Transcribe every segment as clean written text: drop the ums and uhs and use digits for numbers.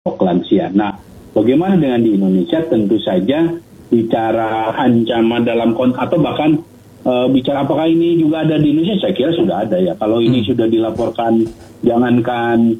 lansia. Nah, bagaimana dengan di Indonesia? Tentu saja bicara ancaman dalam atau bahkan bicara apakah ini juga ada di Indonesia, saya kira sudah ada ya. Kalau ini sudah dilaporkan, jangankan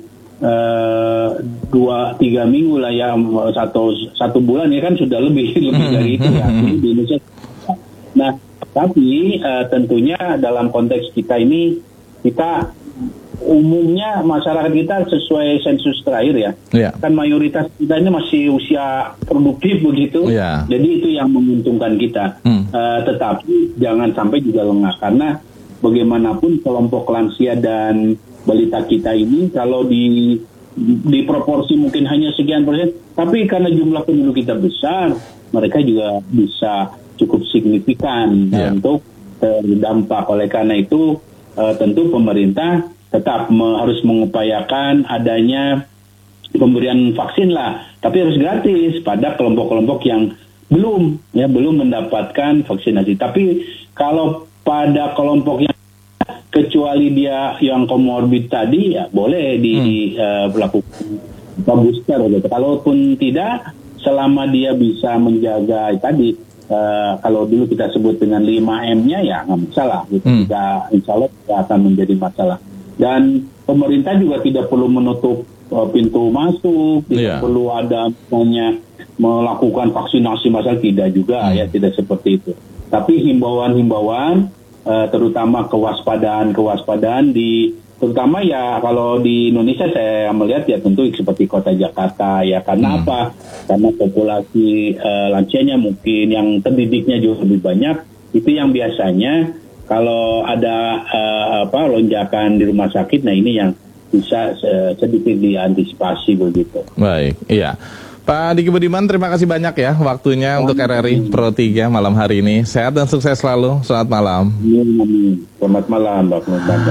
2-3 minggu lah ya, satu bulan ya kan sudah lebih dari itu ya di Indonesia. Nah, tapi tentunya dalam konteks kita ini, kita umumnya masyarakat kita sesuai sensus terakhir ya, kan mayoritas kita ini masih usia produktif begitu, jadi itu yang menguntungkan kita. Tetapi jangan sampai juga lengah, karena bagaimanapun kelompok lansia dan balita kita ini kalau di proporsi mungkin hanya sekian persen, tapi karena jumlah penduduk kita besar, mereka juga bisa cukup signifikan untuk terdampak. Oleh karena itu tentu pemerintah tetap harus mengupayakan adanya pemberian vaksin lah, tapi harus gratis pada kelompok-kelompok yang belum mendapatkan vaksinasi. Tapi kalau pada kelompok yang kecuali dia yang komorbid tadi, ya boleh dilakukan booster gitu. Kalaupun tidak, selama dia bisa menjaga tadi, kalau dulu kita sebut dengan 5M-nya ya nggak masalah gitu. Insya Allah tidak akan menjadi masalah. Dan pemerintah juga tidak perlu menutup pintu masuk, tidak perlu ada misalnya melakukan vaksinasi massal, tidak juga ya, tidak seperti itu. Tapi himbauan-himbauan, terutama kewaspadaan terutama ya kalau di Indonesia saya melihat ya tentu seperti kota Jakarta ya, karena apa? Karena populasi lansianya mungkin yang terdidiknya juga lebih banyak, itu yang biasanya kalau ada lonjakan di rumah sakit, nah ini yang bisa sedikit diantisipasi begitu. Baik, iya. Pak Diki Budiman, terima kasih banyak ya waktunya untuk RRI Pro 3 malam hari ini. Sehat dan sukses selalu. Selamat malam. Selamat malam, Mbak.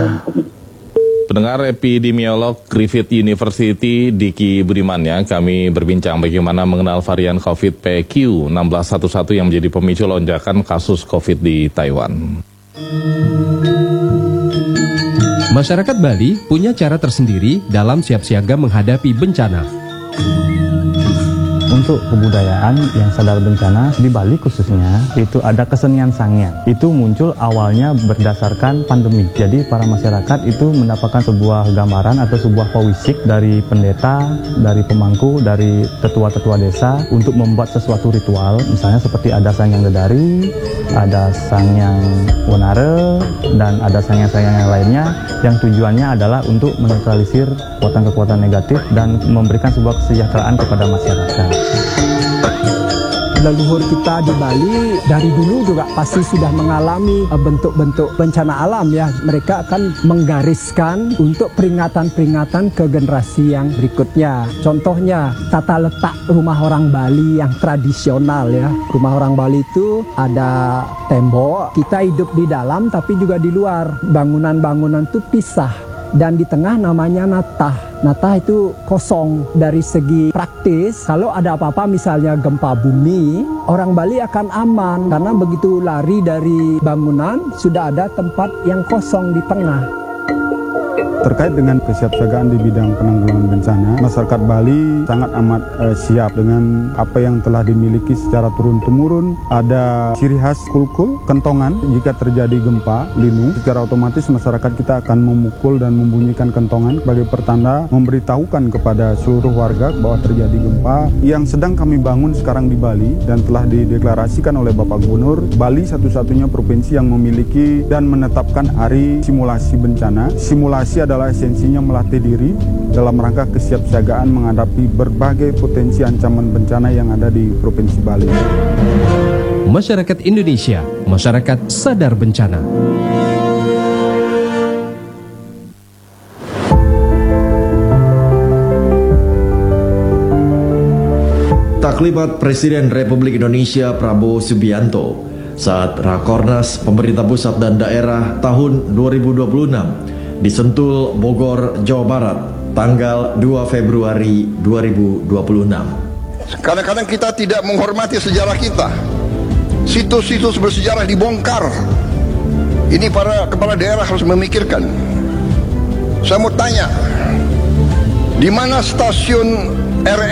Pendengar epidemiolog Griffith University Diki Budiman ya, kami berbincang bagaimana mengenal varian COVID PQ1611 yang menjadi pemicu lonjakan kasus COVID di Taiwan. Masyarakat Bali punya cara tersendiri dalam siap siaga menghadapi bencana. Untuk kebudayaan yang sadar bencana di Bali khususnya, itu ada kesenian sangyan. Itu muncul awalnya berdasarkan pandemi. Jadi para masyarakat itu mendapatkan sebuah gambaran atau sebuah pewisik dari pendeta, dari pemangku, dari tetua-tetua desa untuk membuat sesuatu ritual. Misalnya seperti ada sangyang dedari, ada sangyang wonare, dan ada sangyang-sangyang yang lainnya, yang tujuannya adalah untuk menetralisir kekuatan-kekuatan negatif dan memberikan sebuah kesejahteraan kepada masyarakat. Leluhur kita di Bali dari dulu juga pasti sudah mengalami bentuk-bentuk bencana alam ya. Mereka akan menggariskan untuk peringatan-peringatan ke generasi yang berikutnya. Contohnya tata letak rumah orang Bali yang tradisional ya. Rumah orang Bali itu ada tembok, kita hidup di dalam tapi juga di luar. Bangunan-bangunan itu pisah. Dan di tengah namanya natah. Natah itu kosong. Dari segi praktis, kalau ada apa-apa misalnya gempa bumi, orang Bali akan aman. Karena begitu lari dari bangunan, sudah ada tempat yang kosong di tengah. Terkait dengan kesiapsiagaan di bidang penanggulangan bencana, masyarakat Bali sangat amat siap dengan apa yang telah dimiliki secara turun-temurun. Ada ciri khas kulkul, kentongan. Jika terjadi gempa, linu, secara otomatis masyarakat kita akan memukul dan membunyikan kentongan sebagai pertanda memberitahukan kepada seluruh warga bahwa terjadi gempa. Yang sedang kami bangun sekarang di Bali dan telah dideklarasikan oleh Bapak Gubernur, Bali satu-satunya provinsi yang memiliki dan menetapkan hari simulasi bencana. Simulasi adalah esensinya melatih diri dalam rangka kesiapsiagaan menghadapi berbagai potensi ancaman bencana yang ada di Provinsi Bali. Masyarakat Indonesia, masyarakat sadar bencana. Taklimat Presiden Republik Indonesia Prabowo Subianto saat Rakornas pemerintah pusat dan daerah tahun 2026 di Sentul, Bogor, Jawa Barat, tanggal 2 Februari 2026. Kadang-kadang kita tidak menghormati sejarah kita. Situs-situs bersejarah dibongkar. Ini para kepala daerah harus memikirkan. Saya mau tanya, di mana stasiun